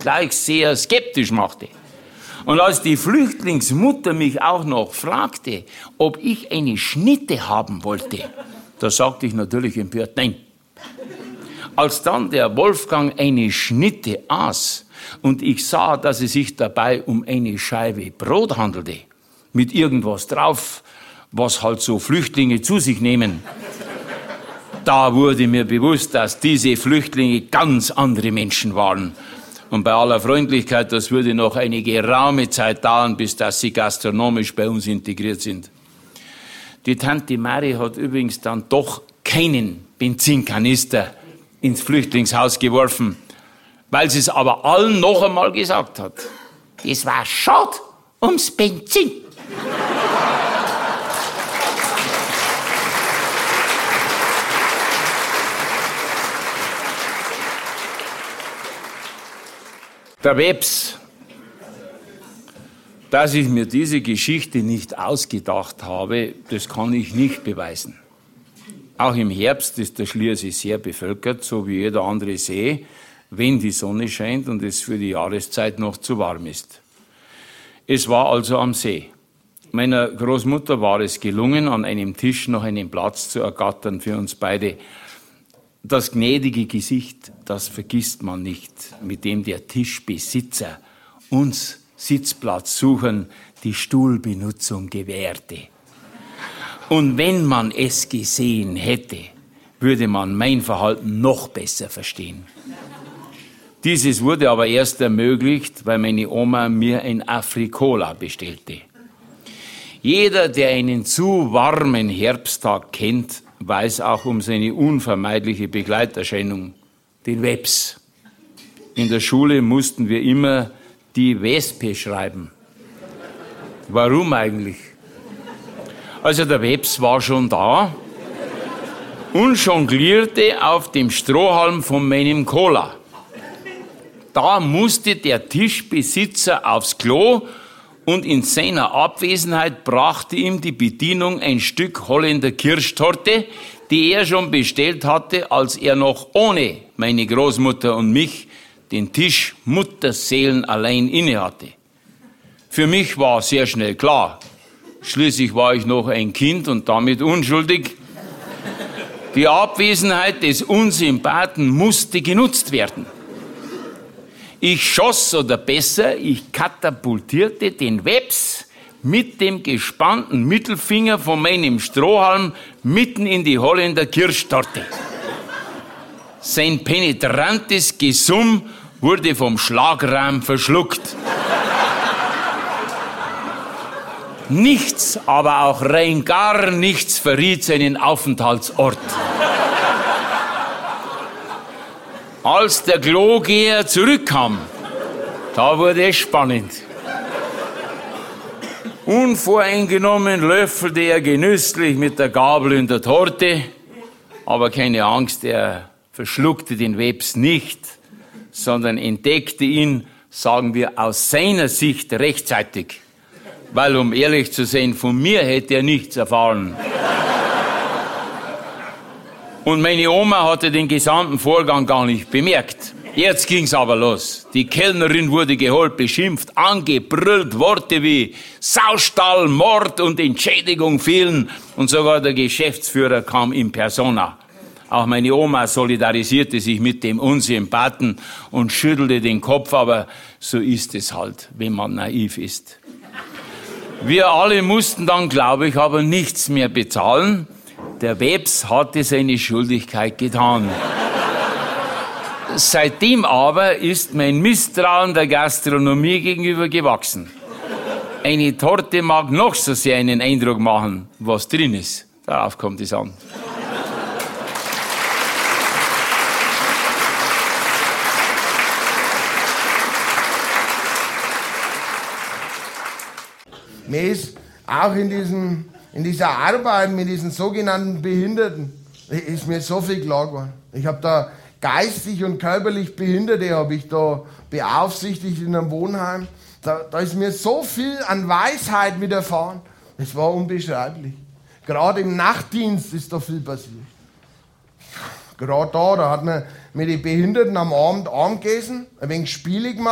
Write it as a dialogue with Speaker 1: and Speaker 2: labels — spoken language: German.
Speaker 1: gleich sehr skeptisch machte. Und als die Flüchtlingsmutter mich auch noch fragte, ob ich eine Schnitte haben wollte, da sagte ich natürlich empört nein. Als dann der Wolfgang eine Schnitte aß und ich sah, dass es sich dabei um eine Scheibe Brot handelte, mit irgendwas drauf, was halt so Flüchtlinge zu sich nehmen, da wurde mir bewusst, dass diese Flüchtlinge ganz andere Menschen waren. Und bei aller Freundlichkeit, das würde noch eine geraume Zeit dauern, bis dass sie gastronomisch bei uns integriert sind. Die Tante Mari hat übrigens dann doch keinen Benzinkanister ins Flüchtlingshaus geworfen, weil sie es aber allen noch einmal gesagt hat. Es war schade ums Benzin. Der Webs, dass ich mir diese Geschichte nicht ausgedacht habe, das kann ich nicht beweisen. Auch im Herbst ist der Schliersee sehr bevölkert, so wie jeder andere See, wenn die Sonne scheint und es für die Jahreszeit noch zu warm ist. Es war also am See. Meiner Großmutter war es gelungen, an einem Tisch noch einen Platz zu ergattern für uns beide. Das gnädige Gesicht, das vergisst man nicht, mit dem der Tischbesitzer uns Sitzplatzsuchern die Stuhlbenutzung gewährte. Und wenn man es gesehen hätte, würde man mein Verhalten noch besser verstehen. Dieses wurde aber erst ermöglicht, weil meine Oma mir ein Afrikola bestellte. Jeder, der einen zu warmen Herbsttag kennt, weiß auch um seine unvermeidliche Begleiterscheinung, den Webs. In der Schule mussten wir immer die Wespe schreiben. Warum eigentlich? Also der Webs war schon da und jonglierte auf dem Strohhalm von meinem Cola. Da musste der Tischbesitzer aufs Klo und in seiner Abwesenheit brachte ihm die Bedienung ein Stück Holländer Kirschtorte, die er schon bestellt hatte, als er noch ohne meine Großmutter und mich den Tisch Mutterseelen allein inne hatte. Für mich war sehr schnell klar, schließlich war ich noch ein Kind und damit unschuldig, die Abwesenheit des Unsympathen musste genutzt werden. Ich schoss, oder besser, ich katapultierte den Webs mit dem gespannten Mittelfinger von meinem Strohhalm mitten in die Holländer Kirschtorte. Sein penetrantes Gesumm wurde vom Schlagrahm verschluckt. Nichts, aber auch rein gar nichts verriet seinen Aufenthaltsort. Als der Klogeher zurückkam, da wurde es spannend. Unvoreingenommen löffelte er genüsslich mit der Gabel in der Torte, aber keine Angst, er verschluckte den Webs nicht, sondern entdeckte ihn, sagen wir, aus seiner Sicht rechtzeitig. Weil, um ehrlich zu sein, von mir hätte er nichts erfahren. Und meine Oma hatte den gesamten Vorgang gar nicht bemerkt. Jetzt ging's aber los. Die Kellnerin wurde geholt, beschimpft, angebrüllt, Worte wie Saustall, Mord und Entschädigung fielen. Und sogar der Geschäftsführer kam in persona. Auch meine Oma solidarisierte sich mit dem Unsympathen und schüttelte den Kopf, aber so ist es halt, wenn man naiv ist. Wir alle mussten dann, glaube ich, aber nichts mehr bezahlen. Der Webs hatte seine Schuldigkeit getan. Seitdem aber ist mein Misstrauen der Gastronomie gegenüber gewachsen. Eine Torte mag noch so sehr einen Eindruck machen, was drin ist. Darauf kommt es an.
Speaker 2: Mir ist auch in dieser Arbeit mit diesen sogenannten Behinderten ist mir so viel klar geworden. Ich habe da geistig und körperlich Behinderte habe ich da beaufsichtigt in einem Wohnheim. Da ist mir so viel an Weisheit widerfahren. Es war unbeschreiblich. Gerade im Nachtdienst ist da viel passiert. Gerade da hat man mit den Behinderten am Abend gegessen, ein wenig Spiele gemacht.